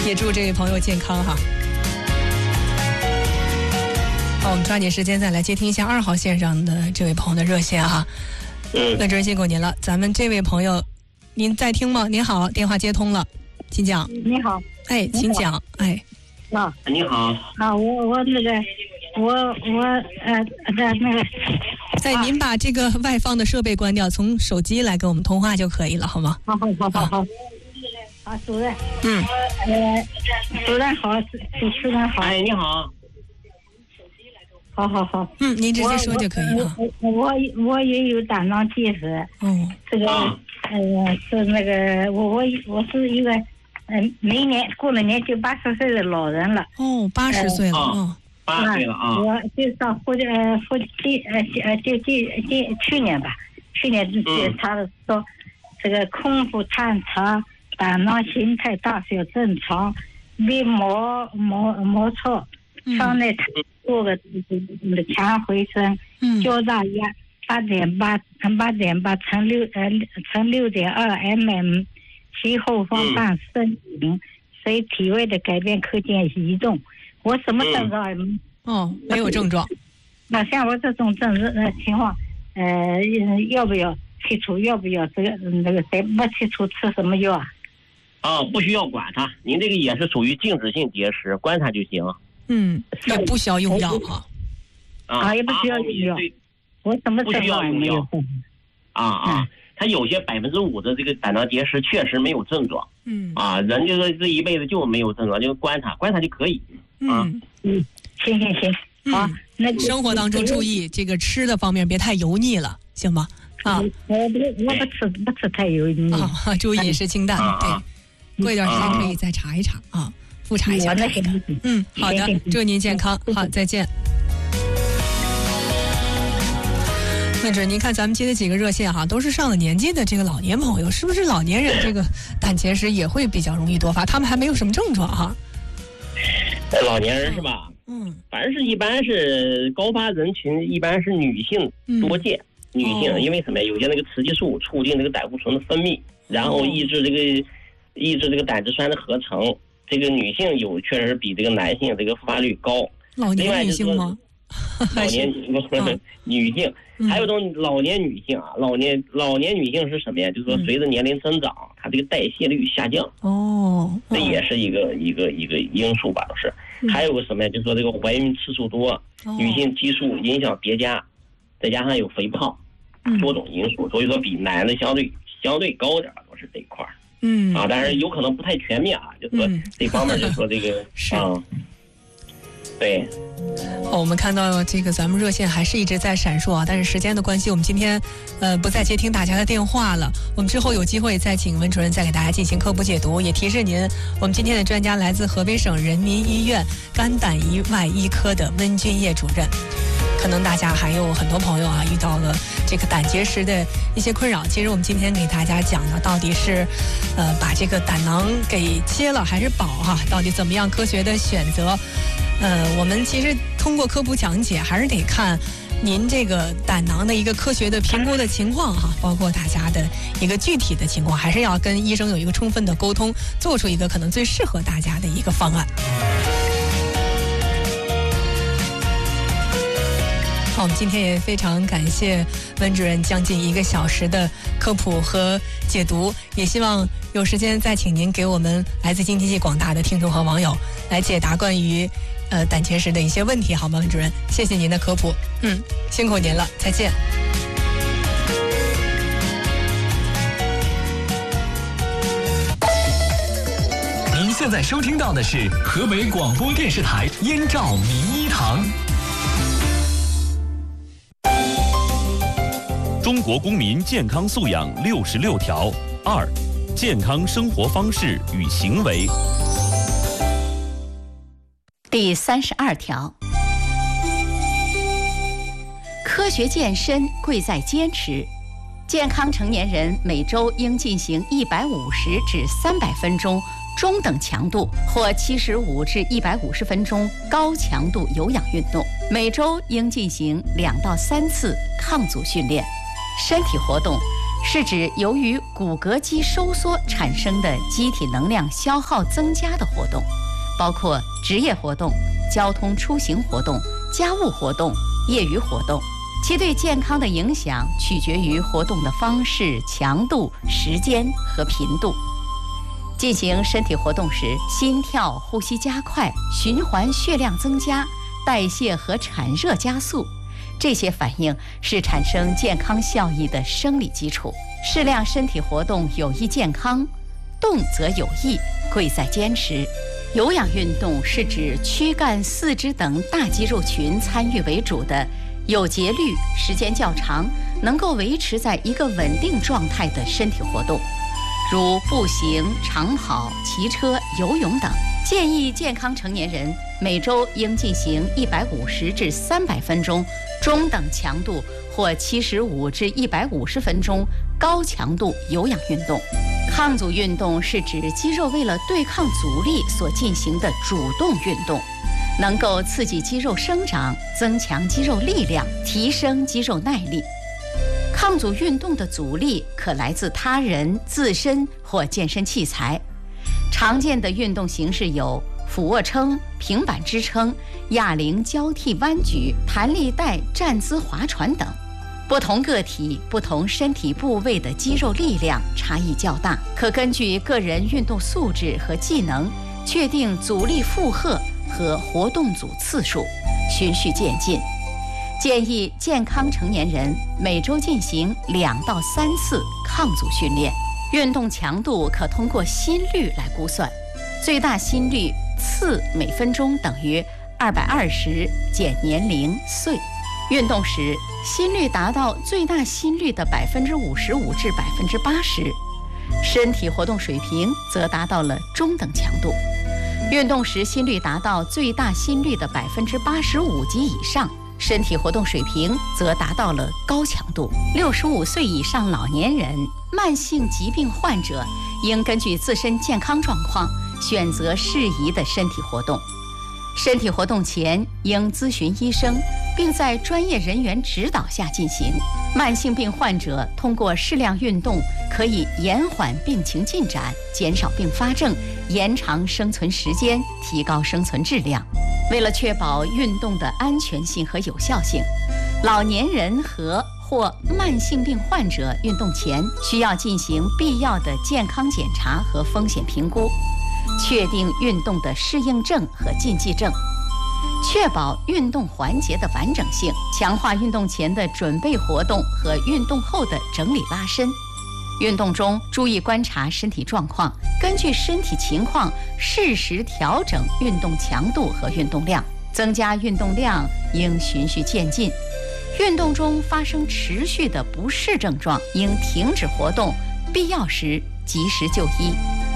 也祝这位朋友健康哈。好，我们抓紧时间再来接听一下2号线上的这位朋友的热线哈。那真辛苦您了。咱们这位朋友，您在听吗？您好，电话接通了，请讲。 你好。 哎，请讲。哎。 啊， 你好。 啊，我那个，那个。 哎，您把这个外放的设备关掉，从手机来跟我们通话就可以了，好吗？ 好。啊，主任。主任好，主持人好。 哎，你好。 好。 您直接说就可以了。 我也有胆囊结石。这个是那个我是一个每年过了年就80岁的老人了。 80岁了。 80岁了啊！ 我就上去年吧，查的说这个空腹探查，胆囊形态大小正常，没摩擦，肠内做个强回声，交大压8.8乘6.2 mm， 其后方半身影，随体位的改变可见移动。我什么症状？ 没有症状。 那像我这种情况，要不要切除？要不要这个那个没切除吃什么药啊？ 不需要管它，您这个也是属于静止性结石，观察就行。 也不需要用药也不需要用药。我什么症状也没有。 他有些5%的这个胆囊结石确实没有症状。人就是这一辈子就没有症状，就观察就可以。行。好，那生活当中注意这个吃的方面别太油腻了，行吗？ 我不吃太油腻。 注意饮食清淡。对，过一段时间可以再查一查复查一下。好的，祝您健康。好，再见。那这您看咱们接的几个热线都是上了年纪的这个老年朋友，是不是老年人这个胆结石也会比较容易多发？他们还没有什么症状老年人是吧？反正是一般是高发人群，一般是女性多见。女性因为什么呀？有些那个雌激素促进这个胆固醇的分泌，然后抑制这个胆汁酸的合成。这个女性确实比这个男性这个复发率高。 老年女性吗？ 老年女性，还有种老年女性老年女性是什么呀？就是说随着年龄增长，她这个代谢率下降。这也是一个因素吧，都是。还有个什么呀？就是说这个怀孕次数多，女性激素影响叠加，再加上有肥胖，多种因素，所以说比男的相对高点，都是这一块。但是有可能不太全面就是说这方面就是说这个对。 我们看到这个咱们热线还是一直在闪烁但是时间的关系，我们今天不再接听大家的电话了。我们之后有机会再请温主任再给大家进行科普解读，也提示您，我们今天的专家来自河北省人民医院肝胆胰外医科的温君业主任。可能大家还有很多朋友遇到了这个胆结石的一些困扰。其实我们今天给大家讲的到底是把这个胆囊给切了还是保到底怎么样科学的选择。我们其实通过科普讲解还是得看您这个胆囊的一个科学的评估的情况包括大家的一个具体的情况，还是要跟医生有一个充分的沟通，做出一个可能最适合大家的一个方案。好，我们今天也非常感谢温主任将近1个小时的科普和解读，也希望有时间再请您给我们来自京津冀广大的听众和网友来解答关于胆结石的一些问题，好吗？温主任，谢谢您的科普，辛苦您了，再见。 您现在收听到的是河北广播电视台燕赵民医堂。 中国公民健康素养66条2，健康生活方式与行为。 第32条，科学健身贵在坚持。健康成年人每周应进行150至300分钟中等强度或75至150分钟高强度有氧运动，每周应进行2到3次抗阻训练。身体活动是指由于骨骼肌收缩产生的机体能量消耗增加的活动，包括职业活动、交通出行活动、家务活动、业余活动。其对健康的影响取决于活动的方式、强度、时间和频度。进行身体活动时，心跳、呼吸加快，循环血量增加，代谢和产热加速，这些反应是产生健康效益的生理基础。适量身体活动有益健康，动则有益，贵在坚持。有氧运动是指躯干、四肢等大肌肉群参与为主的有节律、时间较长，能够维持在一个稳定状态的身体活动，如步行、长跑、骑车、游泳等。建议健康成年人每周应进行150至300分钟中等强度或75至150分钟高强度有氧运动。抗阻运动是指肌肉为了对抗阻力所进行的主动运动，能够刺激肌肉生长，增强肌肉力量，提升肌肉耐力。抗阻运动的阻力可来自他人、自身或健身器材。常见的运动形式有俯卧撑、平板支撑、哑铃交替弯举、弹力带站姿划船等。不同个体、不同身体部位的肌肉力量差异较大，可根据个人运动素质和技能确定阻力负荷和活动组次数，循序渐进。建议健康成年人每周进行2到3次抗阻训练。运动强度可通过心率来估算，最大心率次每分钟等于220减年龄岁。运动时心率达到最大心率的55%至80%，身体活动水平则达到了中等强度。运动时心率达到最大心率的85%及以上，身体活动水平则达到了高强度。65岁以上老年人、慢性疾病患者应根据自身健康状况选择适宜的身体活动。身体活动前应咨询医生，并在专业人员指导下进行。慢性病患者通过适量运动可以延缓病情进展，减少并发症，延长生存时间，提高生存质量。为了确保运动的安全性和有效性，老年人或慢性病患者运动前需要进行必要的健康检查和风险评估，确定运动的适应症和禁忌症，确保运动环节的完整性，强化运动前的准备活动和运动后的整理拉伸。运动中注意观察身体状况，根据身体情况适时调整运动强度和运动量。增加运动量应循序渐进。运动中发生持续的不适症状，应停止活动，必要时及时就医。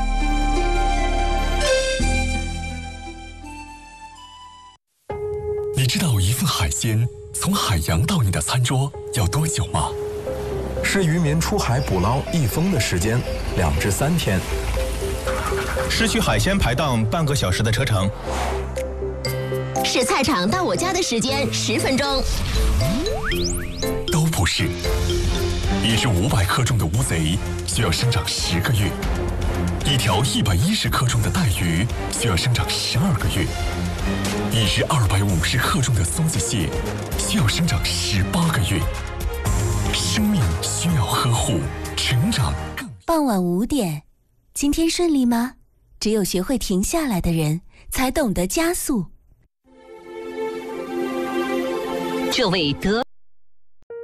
你知道一份海鲜从海洋到你的餐桌要多久吗？ 是渔民出海捕捞一封的时间，2至3天。 是去海鲜排档半个小时的车程。 是菜场到我家的时间10分钟。 都不是，也是500克重的乌贼需要生长10个月，一条110克重的带鱼需要生长12个月，一只250克重的松子蟹需要生长18个月。生命需要呵护，成长更。 傍晚5点，今天顺利吗？只有学会停下来的人，才懂得加速。 这位德